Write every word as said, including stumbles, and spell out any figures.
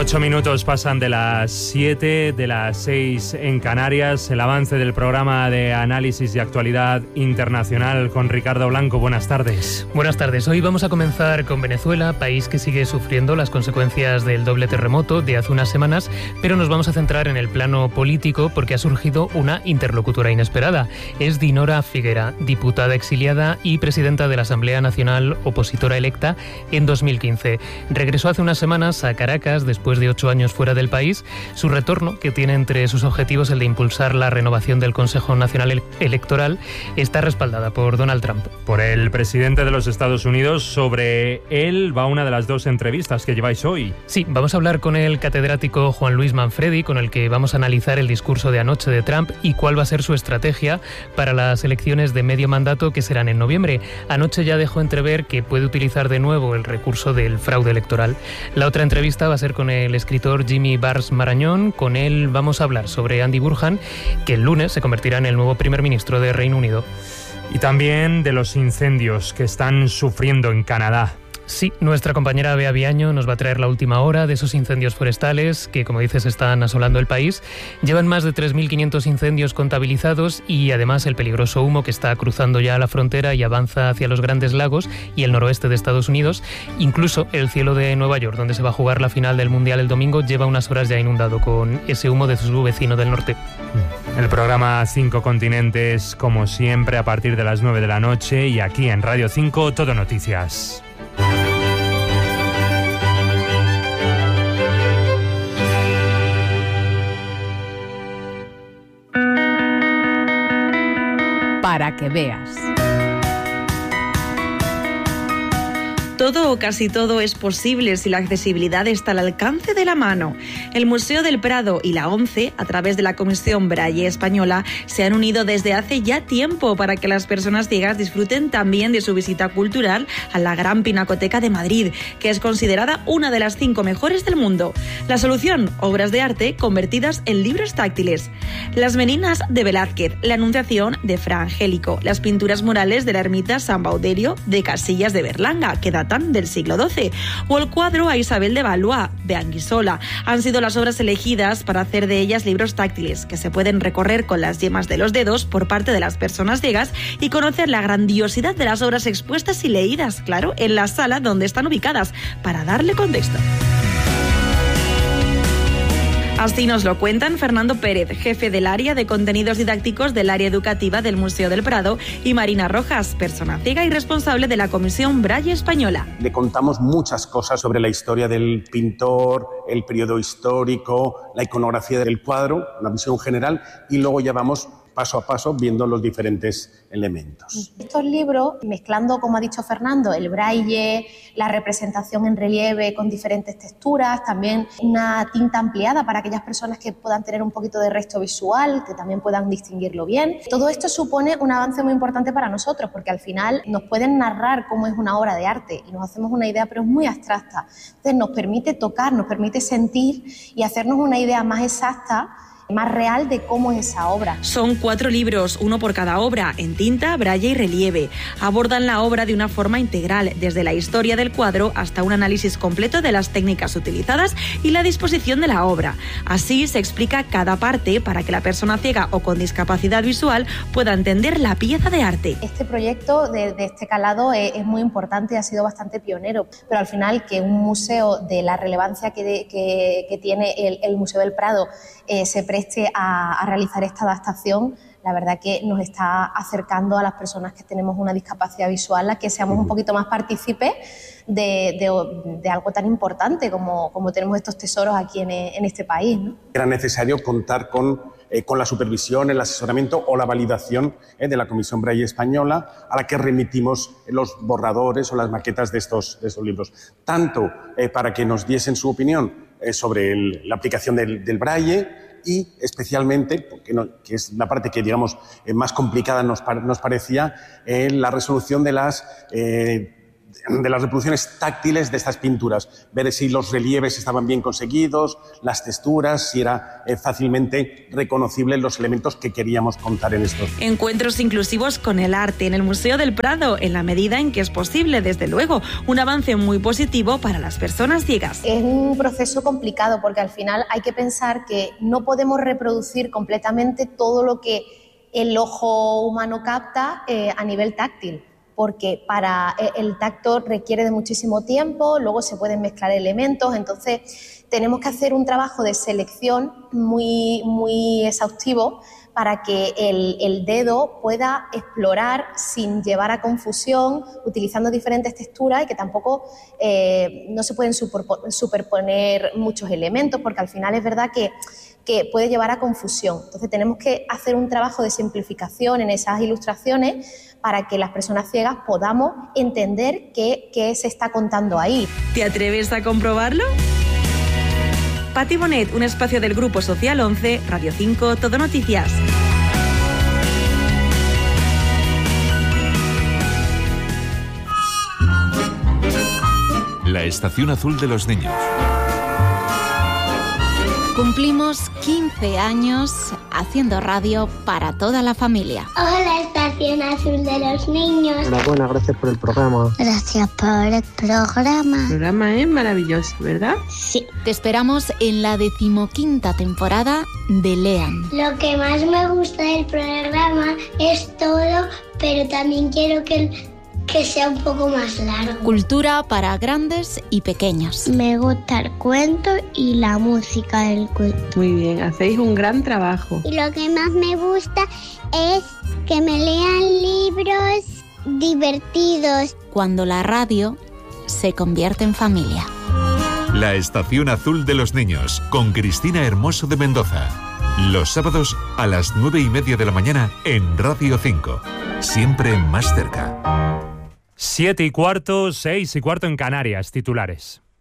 Ocho minutos pasan de las siete, de las seis en Canarias. El avance del programa de análisis de actualidad internacional con Ricardo Blanco. Buenas tardes. Buenas tardes. Hoy vamos a comenzar con Venezuela, país que sigue sufriendo las consecuencias del doble terremoto de hace unas semanas, pero nos vamos a centrar en el plano político porque ha surgido una interlocutora inesperada. Es Dinora Figuera, diputada exiliada y presidenta de la Asamblea Nacional opositora electa en dos mil quince. Regresó hace unas semanas a Caracas después de ocho años fuera del país. Su retorno, que tiene entre sus objetivos el de impulsar la renovación del Consejo Nacional Electoral, está respaldada por Donald Trump. Por el presidente de los Estados Unidos. Sobre él va una de las dos entrevistas que lleváis hoy. Sí, vamos a hablar con el catedrático Juan Luis Manfredi, con el que vamos a analizar el discurso de anoche de Trump y cuál va a ser su estrategia para las elecciones de medio mandato que serán en noviembre. Anoche ya dejó entrever que puede utilizar de nuevo el recurso del fraude electoral. La otra entrevista va a ser con el el escritor Jimmy Barrs Marañón. Con él vamos a hablar sobre Andy Burnham, que el lunes se convertirá en el nuevo primer ministro de Reino Unido. Y también de los incendios que están sufriendo en Canadá. Sí, nuestra compañera Bea Viaño nos va a traer la última hora de esos incendios forestales que, como dices, están asolando el país. Llevan más de tres mil quinientos incendios contabilizados y además el peligroso humo que está cruzando ya la frontera y avanza hacia los Grandes Lagos y el noroeste de Estados Unidos. Incluso el cielo de Nueva York, donde se va a jugar la final del Mundial el domingo, lleva unas horas ya inundado con ese humo de su vecino del norte. El programa Cinco Continentes, como siempre, a partir de las nueve de la noche y aquí en Radio cinco, Todo Noticias. Para que veas. Todo o casi todo es posible si la accesibilidad está al alcance de la mano. El Museo del Prado y la ONCE, a través de la Comisión Braille Española, se han unido desde hace ya tiempo para que las personas ciegas disfruten también de su visita cultural a la Gran Pinacoteca de Madrid, que es considerada una de las cinco mejores del mundo. La solución: obras de arte convertidas en libros táctiles. Las Meninas de Velázquez, la Anunciación de Fra Angélico, las pinturas murales de la ermita San Baudelio de Casillas de Berlanga, que datan del siglo doce, o el cuadro a Isabel de Valois, de Anguissola, han sido las obras elegidas para hacer de ellas libros táctiles, que se pueden recorrer con las yemas de los dedos por parte de las personas ciegas y conocer la grandiosidad de las obras expuestas y leídas, claro, en la sala donde están ubicadas, para darle contexto. Así nos lo cuentan Fernando Pérez, jefe del área de contenidos didácticos del área educativa del Museo del Prado, y Marina Rojas, persona ciega y responsable de la Comisión Braille Española. Le contamos muchas cosas sobre la historia del pintor, el periodo histórico, la iconografía del cuadro, una visión general, y luego ya vamos paso a paso viendo los diferentes elementos. Estos libros, mezclando, como ha dicho Fernando, el braille, la representación en relieve con diferentes texturas, también una tinta ampliada para aquellas personas que puedan tener un poquito de resto visual, que también puedan distinguirlo bien. Todo esto supone un avance muy importante para nosotros, porque al final nos pueden narrar cómo es una obra de arte y nos hacemos una idea, pero es muy abstracta. Entonces nos permite tocar, nos permite sentir y hacernos una idea más exacta, más real de cómo es esa obra. Son cuatro libros, uno por cada obra, en tinta, braille y relieve. Abordan la obra de una forma integral, desde la historia del cuadro hasta un análisis completo de las técnicas utilizadas y la disposición de la obra. Así se explica cada parte para que la persona ciega o con discapacidad visual pueda entender la pieza de arte. Este proyecto de, de este calado es, es muy importante y ha sido bastante pionero, pero al final que un museo de la relevancia que, de, que, que tiene el, el Museo del Prado eh, se preste A, a realizar esta adaptación, la verdad que nos está acercando a las personas que tenemos una discapacidad visual a que seamos un poquito más partícipes de, de, de algo tan importante como, como tenemos estos tesoros aquí en, en este país, ¿no? Era necesario contar con, eh, con la supervisión, el asesoramiento o la validación eh, de la Comisión Braille Española, a la que remitimos los borradores o las maquetas de estos, de estos libros, tanto eh, para que nos diesen su opinión eh, sobre el, la aplicación del, del braille, y especialmente, porque no, que es la parte que digamos eh, más complicada nos, nos parecía, eh, la resolución de las eh, de las reproducciones táctiles de estas pinturas, ver si los relieves estaban bien conseguidos, las texturas, si era eh, fácilmente reconocibles los elementos que queríamos contar en estos. Encuentros inclusivos con el arte en el Museo del Prado, en la medida en que es posible, desde luego, un avance muy positivo para las personas ciegas. Es un proceso complicado porque al final hay que pensar que no podemos reproducir completamente todo lo que el ojo humano capta eh, a nivel táctil, porque para el tacto requiere de muchísimo tiempo, luego se pueden mezclar elementos, entonces tenemos que hacer un trabajo de selección muy, muy exhaustivo para que el, el dedo pueda explorar sin llevar a confusión, utilizando diferentes texturas y que tampoco eh, no se pueden superponer muchos elementos, porque al final es verdad que que puede llevar a confusión. Entonces tenemos que hacer un trabajo de simplificación en esas ilustraciones para que las personas ciegas podamos entender qué, qué se está contando ahí. ¿Te atreves a comprobarlo? Pati Bonet, un espacio del Grupo Social once, Radio cinco, Todo Noticias. La Estación Azul de los Niños. Cumplimos quince años haciendo radio para toda la familia. Hola, Estación Azul de los Niños. Enhorabuena, gracias por el programa. Gracias por el programa. El programa es maravilloso, ¿verdad? Sí. Te esperamos en la decimoquinta temporada de Lean. Lo que más me gusta del programa es todo, pero también quiero que el que sea un poco más largo. Cultura para grandes y pequeños. Me gusta el cuento y la música del cuento. Muy bien, hacéis un gran trabajo. Y lo que más me gusta es que me lean libros divertidos. Cuando la radio se convierte en familia. La Estación Azul de los Niños, con Cristina Hermoso de Mendoza. Los sábados a las nueve y media de la mañana en Radio cinco. Siempre más cerca. Siete y cuarto, seis y cuarto en Canarias, titulares.